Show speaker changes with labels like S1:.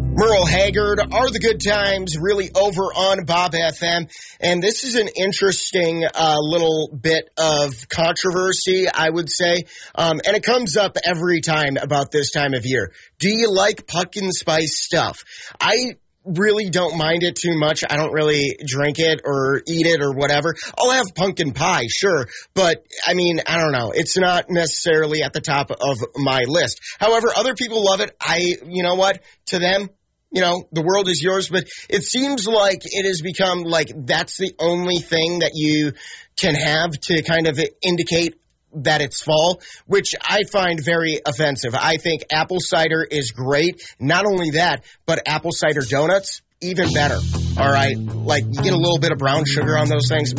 S1: Merle Haggard, Are the Good Times Really Over on Bob FM? And this is an interesting little bit of controversy, I would say. And it comes up every time about this time of year. Do you like pumpkin spice stuff? I really don't mind it too much. I don't really drink it or eat it or whatever. I'll have pumpkin pie, sure. But, I mean, I don't know. It's not necessarily at the top of my list. However, other people love it. You know what? To them, the world is yours, but it seems like it has become like that's the only thing that you can have to kind of indicate that it's fall, which I find very offensive. I think apple cider is great. Not only that, but apple cider donuts, even better. All right? Like, you get a little bit of brown sugar on those things.